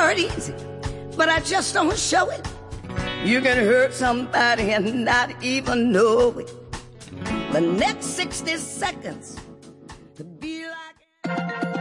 weren't easy, but I just don't show it. You can hurt somebody and not even know it. The next 60 seconds could be like...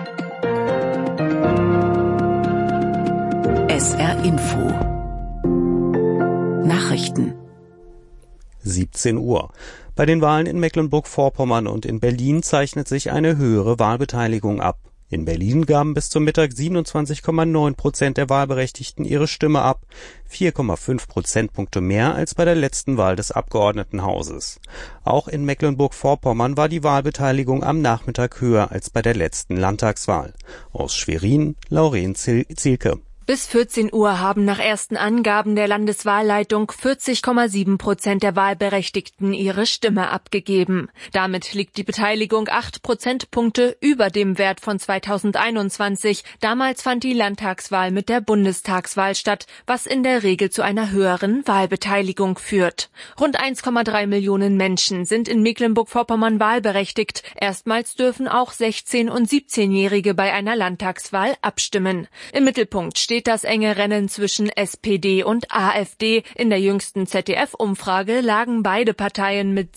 SR Info Nachrichten 17 Uhr. Bei den Wahlen in Mecklenburg-Vorpommern und in Berlin zeichnet sich eine höhere Wahlbeteiligung ab. In Berlin gaben bis zum Mittag 27,9% der Wahlberechtigten ihre Stimme ab, 4,5 Prozentpunkte mehr als bei der letzten Wahl des Abgeordnetenhauses. Auch in Mecklenburg-Vorpommern war die Wahlbeteiligung am Nachmittag höher als bei der letzten Landtagswahl. Aus Schwerin, Lauren Zielke. Bis 14 Uhr haben nach ersten Angaben der Landeswahlleitung 40,7% der Wahlberechtigten ihre Stimme abgegeben. Damit liegt die Beteiligung 8 Prozentpunkte über dem Wert von 2021. Damals fand die Landtagswahl mit der Bundestagswahl statt, was in der Regel zu einer höheren Wahlbeteiligung führt. Rund 1,3 Millionen Menschen sind in Mecklenburg-Vorpommern wahlberechtigt. Erstmals dürfen auch 16- und 17-Jährige bei einer Landtagswahl abstimmen. Im Mittelpunkt steht das enge Rennen zwischen SPD und AfD. In der jüngsten ZDF-Umfrage lagen beide Parteien mit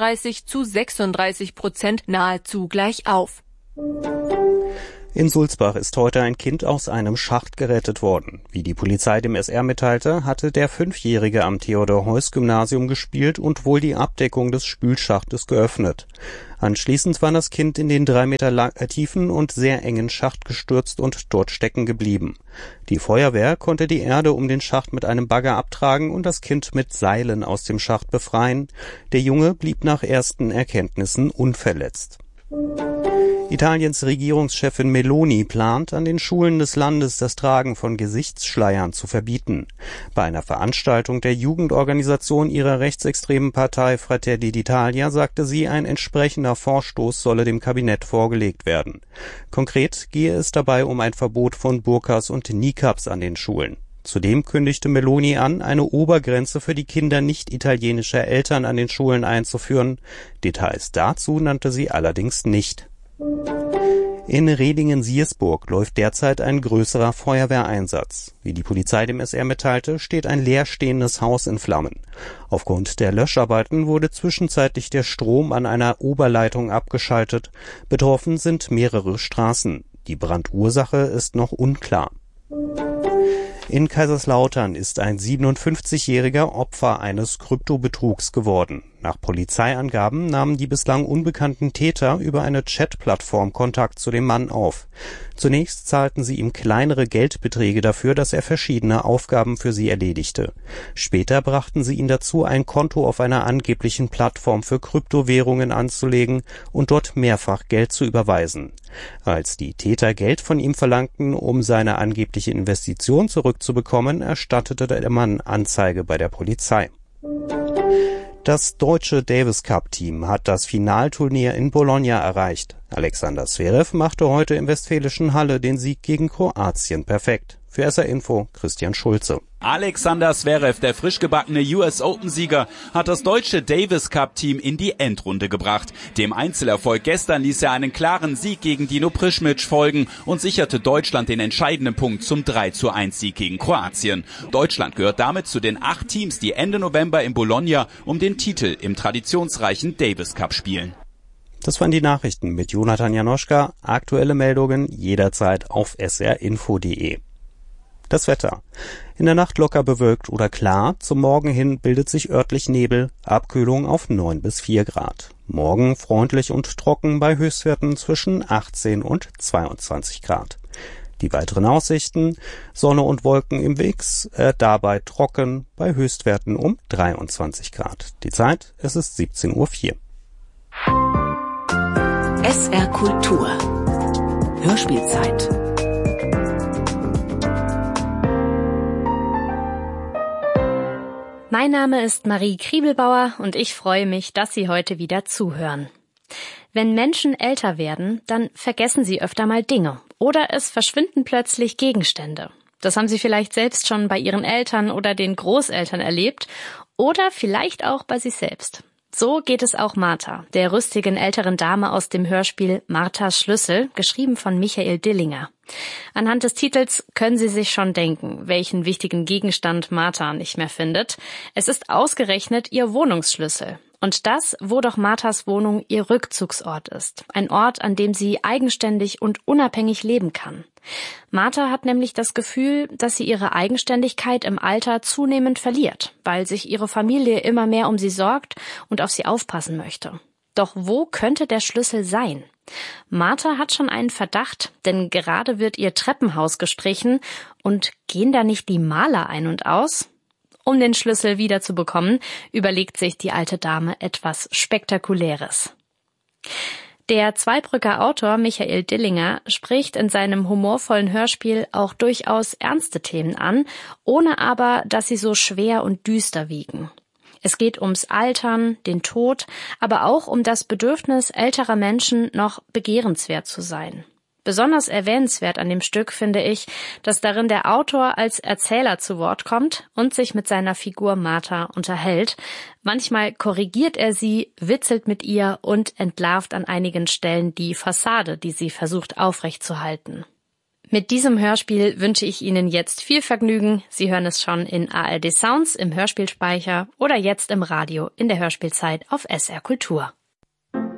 37-36% nahezu gleich auf. In Sulzbach ist heute ein Kind aus einem Schacht gerettet worden. Wie die Polizei dem SR mitteilte, hatte der 5-Jährige am Theodor-Heuss-Gymnasium gespielt und wohl die Abdeckung des Spülschachtes geöffnet. Anschließend war das Kind in den 3 Meter tiefen und sehr engen Schacht gestürzt und dort stecken geblieben. Die Feuerwehr konnte die Erde um den Schacht mit einem Bagger abtragen und das Kind mit Seilen aus dem Schacht befreien. Der Junge blieb nach ersten Erkenntnissen unverletzt. Italiens Regierungschefin Meloni plant, an den Schulen des Landes das Tragen von Gesichtsschleiern zu verbieten. Bei einer Veranstaltung der Jugendorganisation ihrer rechtsextremen Partei Fratelli d'Italia sagte sie, ein entsprechender Vorstoß solle dem Kabinett vorgelegt werden. Konkret gehe es dabei um ein Verbot von Burkas und Niqabs an den Schulen. Zudem kündigte Meloni an, eine Obergrenze für die Kinder nicht italienischer Eltern an den Schulen einzuführen. Details dazu nannte sie allerdings nicht. In Redingen-Siersburg läuft derzeit ein größerer Feuerwehreinsatz. Wie die Polizei dem SR mitteilte, steht ein leerstehendes Haus in Flammen. Aufgrund der Löscharbeiten wurde zwischenzeitlich der Strom an einer Oberleitung abgeschaltet. Betroffen sind mehrere Straßen. Die Brandursache ist noch unklar. In Kaiserslautern ist ein 57-jähriger Opfer eines Kryptobetrugs geworden. Nach Polizeiangaben nahmen die bislang unbekannten Täter über eine Chatplattform Kontakt zu dem Mann auf. Zunächst zahlten sie ihm kleinere Geldbeträge dafür, dass er verschiedene Aufgaben für sie erledigte. Später brachten sie ihn dazu, ein Konto auf einer angeblichen Plattform für Kryptowährungen anzulegen und dort mehrfach Geld zu überweisen. Als die Täter Geld von ihm verlangten, um seine angebliche Investition zurückzubekommen, erstattete der Mann Anzeige bei der Polizei. Das deutsche Davis-Cup-Team hat das Finalturnier in Bologna erreicht. Alexander Zverev machte heute im Westfälischen Halle den Sieg gegen Kroatien perfekt. Für SR Info Christian Schulze. Alexander Zverev, der frisch gebackene US-Open-Sieger, hat das deutsche Davis-Cup-Team in die Endrunde gebracht. Dem Einzelerfolg gestern ließ er einen klaren Sieg gegen Dino Prischmic folgen und sicherte Deutschland den entscheidenden Punkt zum 3:1-Sieg gegen Kroatien. Deutschland gehört damit zu den 8 Teams, die Ende November in Bologna um den Titel im traditionsreichen Davis-Cup spielen. Das waren die Nachrichten mit Jonathan Janoschka. Aktuelle Meldungen jederzeit auf srinfo.de. Das Wetter. In der Nacht locker bewölkt oder klar. Zum Morgen hin bildet sich örtlich Nebel. Abkühlung auf 9 bis 4 Grad. Morgen freundlich und trocken bei Höchstwerten zwischen 18 und 22 Grad. Die weiteren Aussichten. Sonne und Wolken im Mix. Dabei trocken bei Höchstwerten um 23 Grad. Die Zeit, es ist 17:04 Uhr. SR Kultur Hörspielzeit. Mein Name ist Marie Kriebelbauer und ich freue mich, dass Sie heute wieder zuhören. Wenn Menschen älter werden, dann vergessen sie öfter mal Dinge oder es verschwinden plötzlich Gegenstände. Das haben Sie vielleicht selbst schon bei Ihren Eltern oder den Großeltern erlebt oder vielleicht auch bei sich selbst. So geht es auch Martha, der rüstigen älteren Dame aus dem Hörspiel Marthas Schlüssel, geschrieben von Michael Dillinger. Anhand des Titels können Sie sich schon denken, welchen wichtigen Gegenstand Martha nicht mehr findet. Es ist ausgerechnet ihr Wohnungsschlüssel. Und das, wo doch Marthas Wohnung ihr Rückzugsort ist. Ein Ort, an dem sie eigenständig und unabhängig leben kann. Martha hat nämlich das Gefühl, dass sie ihre Eigenständigkeit im Alter zunehmend verliert, weil sich ihre Familie immer mehr um sie sorgt und auf sie aufpassen möchte. Doch wo könnte der Schlüssel sein? Martha hat schon einen Verdacht, denn gerade wird ihr Treppenhaus gestrichen und gehen da nicht die Maler ein und aus? Um den Schlüssel wiederzubekommen, überlegt sich die alte Dame etwas Spektakuläres. Der Zweibrücker Autor Michael Dillinger spricht in seinem humorvollen Hörspiel auch durchaus ernste Themen an, ohne aber, dass sie so schwer und düster wiegen. Es geht ums Altern, den Tod, aber auch um das Bedürfnis älterer Menschen, noch begehrenswert zu sein. Besonders erwähnenswert an dem Stück finde ich, dass darin der Autor als Erzähler zu Wort kommt und sich mit seiner Figur Martha unterhält. Manchmal korrigiert er sie, witzelt mit ihr und entlarvt an einigen Stellen die Fassade, die sie versucht aufrechtzuhalten. Mit diesem Hörspiel wünsche ich Ihnen jetzt viel Vergnügen. Sie hören es schon in ARD Sounds im Hörspielspeicher oder jetzt im Radio in der Hörspielzeit auf SR Kultur.